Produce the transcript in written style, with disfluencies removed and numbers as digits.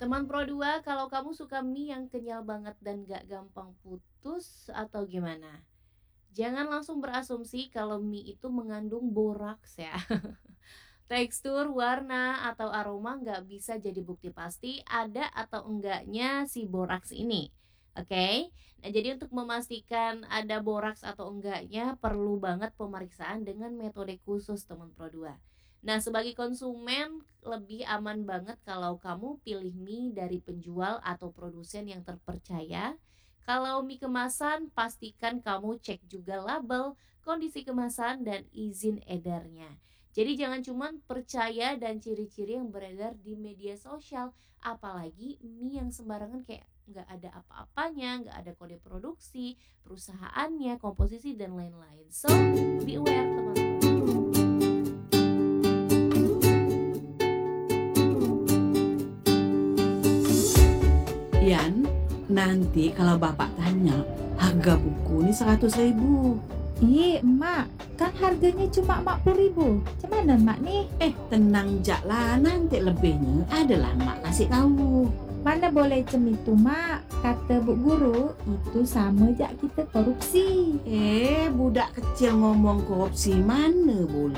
Teman Pro 2, kalau kamu suka mie yang kenyal banget dan gak gampang putus atau gimana? Jangan langsung berasumsi kalau mie itu mengandung boraks ya. Tekstur, warna, atau aroma nggak bisa jadi bukti pasti ada atau enggaknya si boraks ini. Oke, nah jadi untuk memastikan ada boraks atau enggaknya perlu banget pemeriksaan dengan metode khusus teman Pro 2. Nah, sebagai konsumen lebih aman banget kalau kamu pilih mie dari penjual atau produsen yang terpercaya. Kalau mie kemasan, pastikan kamu cek juga label, kondisi kemasan, dan izin edarnya. Jadi jangan cuma percaya dan ciri-ciri yang beredar di media sosial. Apalagi mie yang sembarangan kayak nggak ada apa-apanya, nggak ada kode produksi, perusahaannya, komposisi, dan lain-lain. So, be aware teman-teman. Yan, nanti kalau bapak tanya, harga buku ini 100.000. Emak, kan harganya cuma 40.000. Macam mana mak nih? Tenang jak lah, nanti lebihnya adalah mak kasih tahu. Mana boleh macam itu mak? Kata bu guru, itu sama jak kita korupsi. Budak kecil ngomong korupsi mana boleh.